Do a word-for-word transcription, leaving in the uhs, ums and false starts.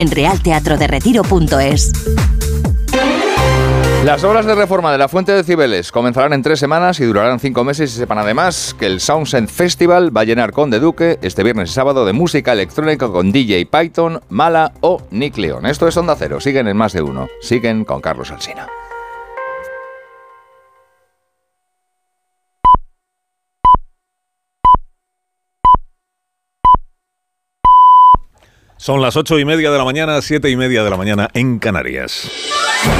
en real teatro de retiro punto es. Las obras de reforma de la Fuente de Cibeles comenzarán en tres semanas y durarán cinco meses y sepan además que el Soundset Festival va a llenar Conde Duque este viernes y sábado de música electrónica con D J Python, Mala o Nick León. Esto es Onda Cero, siguen en Más de Uno, siguen con Carlos Alsina. Son las ocho y media de la mañana, siete y media de la mañana en Canarias.